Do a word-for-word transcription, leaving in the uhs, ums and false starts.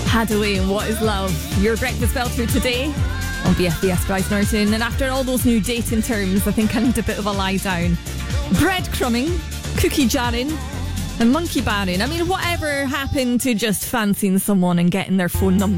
Hadaway and What Is Love. Your breakfast fell through today on B F B S Guys Norton. And after all those new dating terms, I think I need a bit of a lie down. Breadcrumbing, cookie jarring, and monkey barring. I mean, whatever happened to just fancying someone and getting their phone number